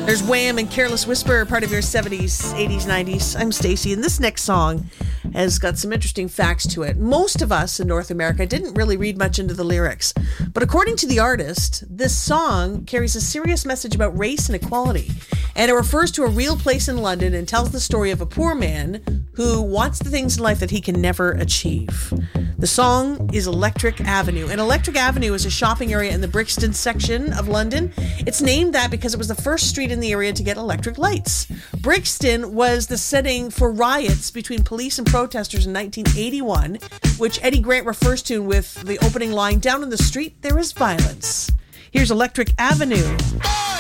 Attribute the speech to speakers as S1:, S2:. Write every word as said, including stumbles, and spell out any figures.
S1: There's Wham and Careless Whisper, part of your seventies, eighties, nineties. I'm Stacey, and this next song has got some interesting facts to it. Most of us in North America didn't really read much into the lyrics, but according to the artist, this song carries a serious message about race and equality, and it refers to a real place in London and tells the story of a poor man who wants the things in life that he can never achieve. The song is Electric Avenue, and Electric Avenue is a shopping area in the Brixton section of London. It's named that because it was the first street in the area to get electric lights. Brixton was the setting for riots between police and protesters in nineteen eighty-one, which Eddie Grant refers to with the opening line, "Down in the street, there is violence." Here's Electric Avenue.